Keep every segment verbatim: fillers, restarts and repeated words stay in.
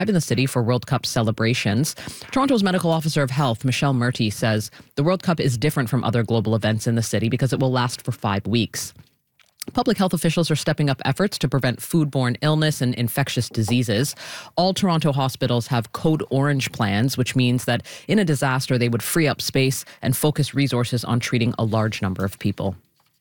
in the city for World Cup celebrations. Toronto's medical officer of health, Michelle Murty, says the World Cup is different from other global events in the city because it will last for five weeks. Public health officials are stepping up efforts to prevent foodborne illness and infectious diseases. All Toronto hospitals have Code Orange plans, which means that in a disaster, they would free up space and focus resources on treating a large number of people.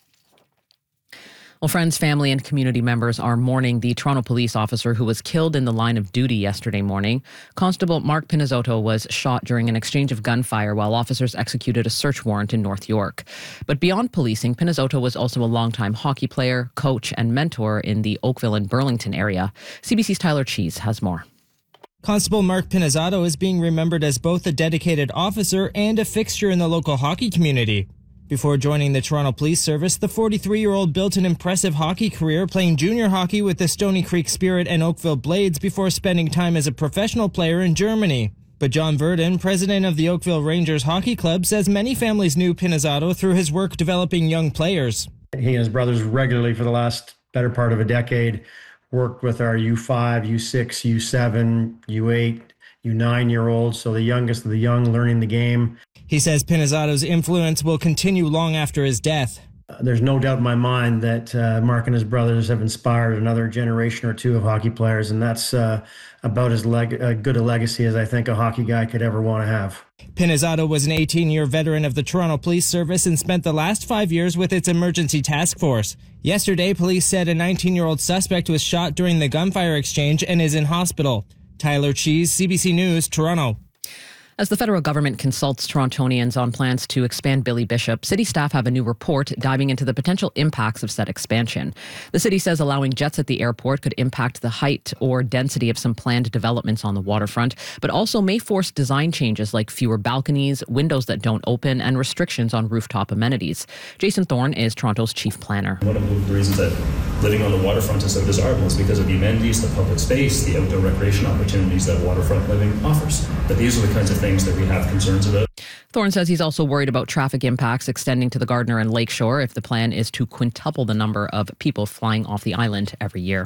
Well, friends, family, and community members are mourning the Toronto police officer who was killed in the line of duty yesterday morning. Constable Mark Pinizzotto was shot during an exchange of gunfire while officers executed a search warrant in North York. But beyond policing, Pinizzotto was also a longtime hockey player, coach, and mentor in the Oakville and Burlington area. C B C's Tyler Cheese has more. Constable Mark Pinizzotto is being remembered as both a dedicated officer and a fixture in the local hockey community. Before joining the Toronto Police Service, the forty-three-year-old built an impressive hockey career playing junior hockey with the Stony Creek Spirit and Oakville Blades before spending time as a professional player in Germany. But John Verdon, president of the Oakville Rangers Hockey Club, says many families knew Pinizzotto through his work developing young players. He and his brothers regularly for the last better part of a decade worked with our U five, U six, U seven, U eight, U nine-year-olds, so the youngest of the young learning the game. He says Pinizzotto's influence will continue long after his death. Uh, there's no doubt in my mind that uh, Mark and his brothers have inspired another generation or two of hockey players, and that's uh, about as leg- uh, good a legacy as I think a hockey guy could ever want to have. Pinizzotto was an eighteen-year veteran of the Toronto Police Service and spent the last five years with its emergency task force. Yesterday, police said a nineteen-year-old suspect was shot during the gunfire exchange and is in hospital. Tyler Cheese, C B C News, Toronto. As the federal government consults Torontonians on plans to expand Billy Bishop, city staff have a new report diving into the potential impacts of said expansion. The city says allowing jets at the airport could impact the height or density of some planned developments on the waterfront, but also may force design changes like fewer balconies, windows that don't open, and restrictions on rooftop amenities. Jason Thorne is Toronto's chief planner. One of the reasons that living on the waterfront is so desirable is because of the amenities, the public space, the outdoor recreation opportunities that waterfront living offers. But these are the kinds of things that we have concerns about. Thorne says he's also worried about traffic impacts extending to the Gardner and Lakeshore if the plan is to quintuple the number of people flying off the island every year.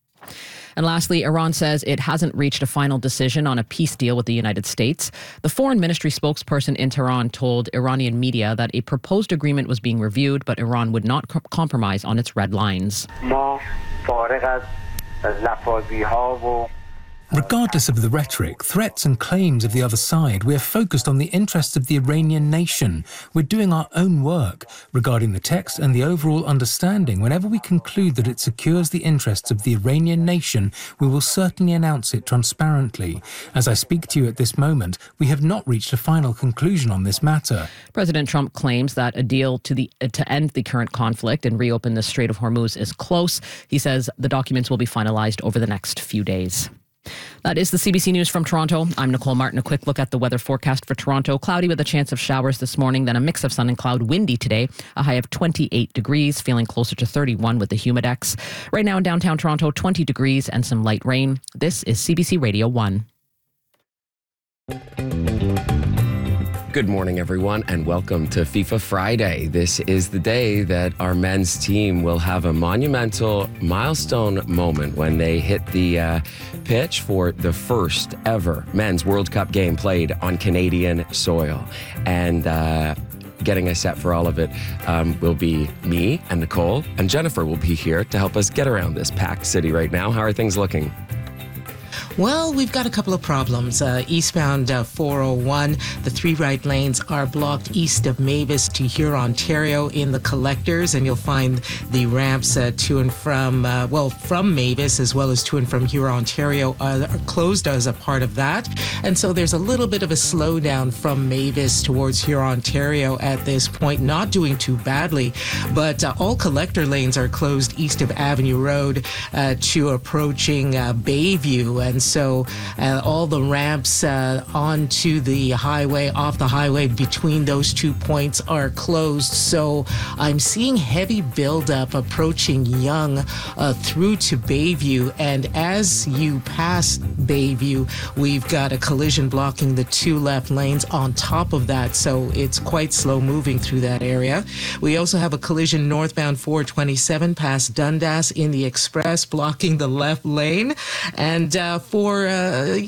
And lastly, Iran says it hasn't reached a final decision on a peace deal with the United States. The foreign ministry spokesperson in Tehran told Iranian media that a proposed agreement was being reviewed, but Iran would not co- compromise on its red lines. Regardless of the rhetoric, threats and claims of the other side, we're focused on the interests of the Iranian nation. We're doing our own work regarding the text and the overall understanding. Whenever we conclude that it secures the interests of the Iranian nation, we will certainly announce it transparently. As I speak to you at this moment, we have not reached a final conclusion on this matter. President Trump claims that a deal to the to end the current conflict and reopen the Strait of Hormuz is close. He says the documents will be finalized over the next few days. That is the C B C News from Toronto. I'm Nicole Martin. A quick look at the weather forecast for Toronto. Cloudy with a chance of showers this morning, then a mix of sun and cloud. Windy today, a high of twenty-eight degrees, feeling closer to thirty-one with the humidex. Right now in downtown Toronto, twenty degrees and some light rain. This is C B C Radio one. Good morning, everyone, and welcome to FIFA Friday. This is the day that our men's team will have a monumental milestone moment when they hit the uh, pitch for the first ever men's World Cup game played on Canadian soil. And uh, getting us set for all of it um, will be me and Nicole, and Jennifer will be here to help us get around this packed city right now. How are things looking? Well, we've got a couple of problems. Uh, eastbound uh, four oh one, the three right lanes are blocked east of Mavis to Huron, Ontario in the collectors, and you'll find the ramps uh, to and from, uh, well, from Mavis as well as to and from Huron, Ontario uh, are closed as a part of that. And so there's a little bit of a slowdown from Mavis towards Huron, Ontario at this point, not doing too badly, but uh, all collector lanes are closed east of Avenue Road uh, to approaching uh, Bayview. And so uh, all the ramps uh, onto the highway, off the highway between those two points are closed. So I'm seeing heavy buildup approaching Yonge uh, through to Bayview. And as you pass Bayview, we've got a collision blocking the two left lanes on top of that. So it's quite slow moving through that area. We also have a collision northbound four twenty-seven past Dundas in the Express, blocking the left lane. And uh, for for uh,